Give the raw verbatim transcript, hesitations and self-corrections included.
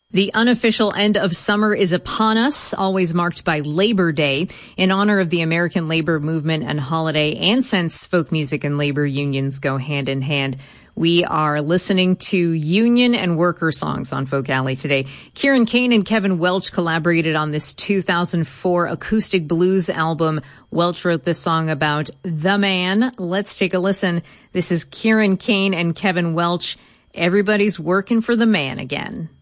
The unofficial end of summer is upon us, always marked by Labor Day, in honor of the American labor movement and holiday, and since folk music and labor unions go hand in hand. We are listening to union and worker songs on Folk Alley today. Kieran Kane and Kevin Welch collaborated on this two thousand four acoustic blues album. Welch wrote this song about the man. Let's take a listen. This is Kieran Kane and Kevin Welch. Everybody's working for the man again.